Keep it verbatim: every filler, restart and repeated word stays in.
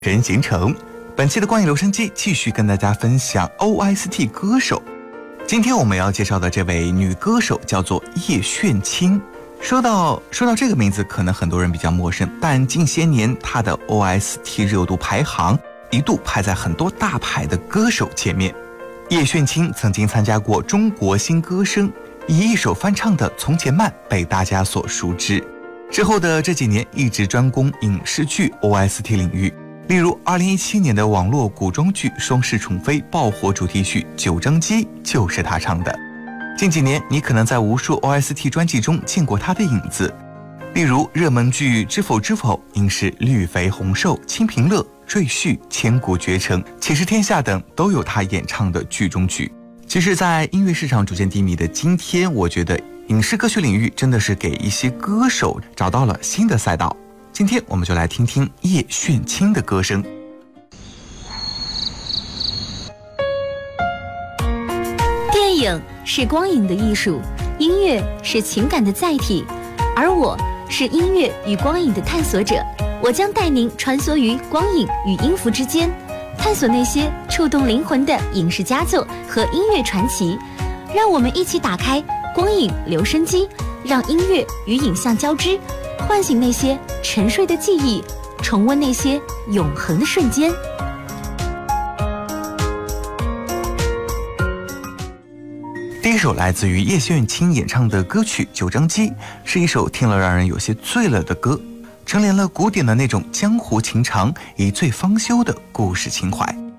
人形成。本期的光影留声机继续跟大家分享 O S T 歌手。今天我们要介绍的这位女歌手叫做叶炫清。说到说到这个名字，可能很多人比较陌生，但近些年她的 O S T 热度排行一度排在很多大牌的歌手前面。叶炫清曾经参加过中国新歌声，以一首翻唱的《从前慢》被大家所熟知。之后的这几年一直专攻影视剧 O S T 领域，例如二零一七年的网络古装剧《双世宠妃》爆火主题曲《九张机》就是她唱的。近几年你可能在无数 O S T 专辑中见过她的影子，例如热门剧《知否知否》应是绿肥红瘦、清平乐、赘婿、千古绝尘、且试天下等都有她演唱的剧中剧。其实在音乐市场逐渐低迷的今天，我觉得影视歌曲领域真的是给一些歌手找到了新的赛道。今天我们就来听听叶炫清的歌声。 电影是光影的艺术，音乐是情感的载体，而我是音乐与光影的探索者。我将带您穿梭于光影与音符之间，探索那些触动灵魂的影视佳作和音乐传奇。让我们一起打开光影留声机，让音乐与影像交织，唤醒那些沉睡的记忆，重温那些永恒的瞬间。 第一首来自于叶炫清演唱的歌曲《九张机》，是一首听了让人有些醉了的歌，承连了古典的那种江湖情长，一醉方休的故事情怀。